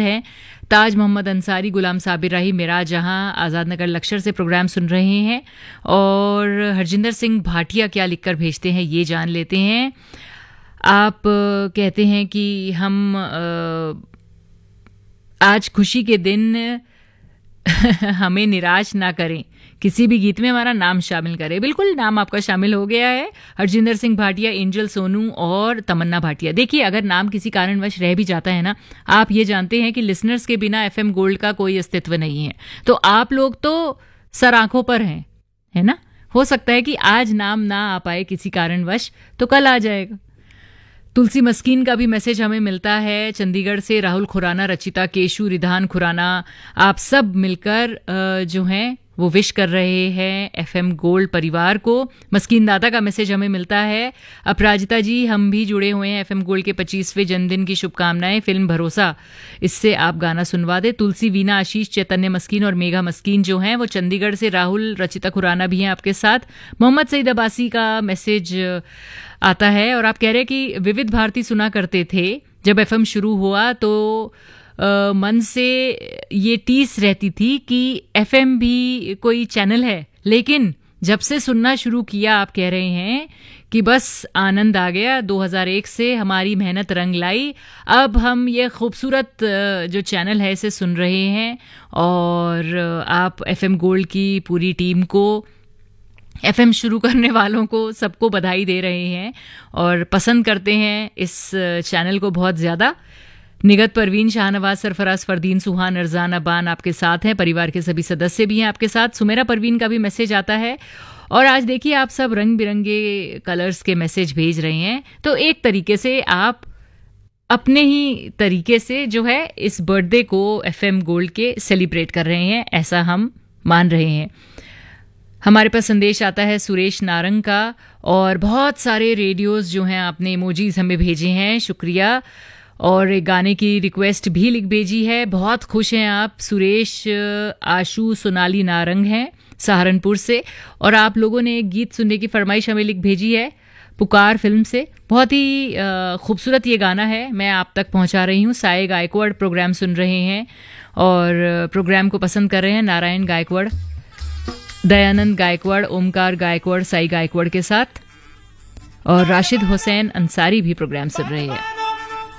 हैं। ताज मोहम्मद अंसारी, गुलाम साबिर राही, मेरा जहां, आज़ाद नगर लक्ष्य से प्रोग्राम सुन रहे हैं। और हरजिंदर सिंह भाटिया क्या लिखकर भेजते हैं ये जान लेते हैं। आप कहते हैं कि हम आज खुशी के दिन हमें निराश ना करें, किसी भी गीत में हमारा नाम शामिल करें। बिल्कुल, नाम आपका शामिल हो गया है, हरजिंदर सिंह भाटिया, एंजल सोनू और तमन्ना भाटिया। देखिए, अगर नाम किसी कारणवश रह भी जाता है ना, आप ये जानते हैं कि लिसनर्स के बिना एफएम गोल्ड का कोई अस्तित्व नहीं है। तो आप लोग तो सर आंखों पर हैं, है ना। हो सकता है कि आज नाम ना आ पाए किसी कारणवश, तो कल आ जाएगा। तुलसी मस्कीन का भी मैसेज हमें मिलता है चंडीगढ़ से। राहुल खुराना, रचिता, केशु, रिधान खुराना, आप सब मिलकर जो हैं वो विश कर रहे हैं एफएम गोल्ड परिवार को। मस्कीन दादा का मैसेज हमें मिलता है। अपराजिता जी, हम भी जुड़े हुए हैं, एफएम गोल्ड के 25वें जन्मदिन की शुभकामनाएं। फिल्म भरोसा, इससे आप गाना सुनवा दे। तुलसी, वीना, आशीष, चैतन्य मस्कीन और मेघा मस्कीन जो हैं वो चंडीगढ़ से। राहुल, रचिता खुराना भी हैं आपके साथ। मोहम्मद सईद अब्बासी का मैसेज आता है और आप कह रहे हैं कि विविध भारती सुना करते थे, जब एफएम शुरू हुआ तो मन से ये टीस रहती थी कि एफएम भी कोई चैनल है, लेकिन जब से सुनना शुरू किया, आप कह रहे हैं कि बस आनंद आ गया। 2001 से हमारी मेहनत रंग लाई, अब हम ये खूबसूरत जो चैनल है इसे सुन रहे हैं। और आप एफएम गोल्ड की पूरी टीम को, एफएम शुरू करने वालों को, सबको बधाई दे रहे हैं और पसंद करते हैं इस चैनल को बहुत ज़्यादा। निगत, परवीन, शाहनवाज, सरफराज, फरदीन, सुहान, अरजान, अबान आपके साथ हैं। परिवार के सभी सदस्य भी हैं आपके साथ। सुमेरा परवीन का भी मैसेज आता है। और आज देखिए, आप सब रंग बिरंगे कलर्स के मैसेज भेज रहे हैं। तो एक तरीके से आप अपने ही तरीके से जो है इस बर्थडे को एफएम गोल्ड के सेलिब्रेट कर रहे हैं, ऐसा हम मान रहे हैं। हमारे पास संदेश आता है सुरेश नारंग का, और बहुत सारे रेडियोस जो हैं आपने इमोजीज हमें भेजे हैं, शुक्रिया। और एक गाने की रिक्वेस्ट भी लिख भेजी है। बहुत खुश हैं आप सुरेश। आशु सोनाली नारंग हैं सहारनपुर से, और आप लोगों ने एक गीत सुनने की फरमाइश हमें लिख भेजी है पुकार फिल्म से। बहुत ही खूबसूरत ये गाना है, मैं आप तक पहुंचा रही हूँ। साई गायकवाड़ प्रोग्राम सुन रहे हैं और प्रोग्राम को पसंद कर रहे हैं। नारायण गायकवाड़, दयानंद गायकवाड़, ओमकार गायकवाड़, साई गायकवाड़ के साथ, और राशिद हुसैन अंसारी भी प्रोग्राम सुन रहे हैं।